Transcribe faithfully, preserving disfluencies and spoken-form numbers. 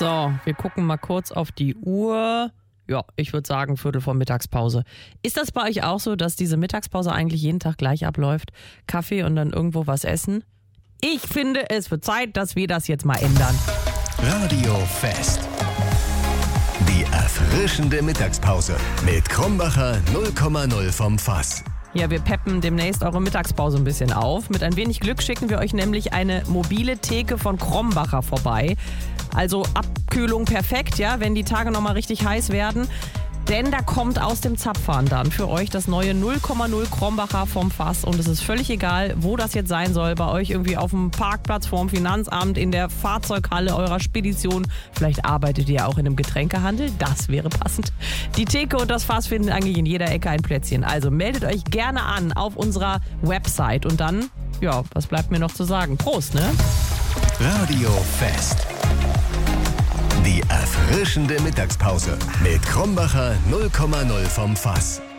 So, wir gucken mal kurz auf die Uhr. Ja, ich würde sagen Viertel vor Mittagspause. Ist das bei euch auch so, dass diese Mittagspause eigentlich jeden Tag gleich abläuft? Kaffee und dann irgendwo was essen? Ich finde, es wird Zeit, dass wir das jetzt mal ändern. Radio Fest. Die erfrischende Mittagspause mit Krombacher null Komma null vom Fass. Ja, wir peppen demnächst eure Mittagspause ein bisschen auf. Mit ein wenig Glück schicken wir euch nämlich eine mobile Theke von Krombacher vorbei. Also Abkühlung perfekt, ja, wenn die Tage nochmal richtig heiß werden. Denn da kommt aus dem Zapfhahn dann für euch das neue null Komma null Krombacher vom Fass. Und es ist völlig egal, wo das jetzt sein soll. Bei euch irgendwie auf dem Parkplatz vorm Finanzamt, in der Fahrzeughalle eurer Spedition. Vielleicht arbeitet ihr auch in einem Getränkehandel. Das wäre passend. Die Theke und das Fass finden eigentlich in jeder Ecke ein Plätzchen. Also meldet euch gerne an auf unserer Website. Und dann, ja, was bleibt mir noch zu sagen? Prost, ne? Radio Fest. Die erfrischende Mittagspause mit Krombacher null Komma null vom Fass.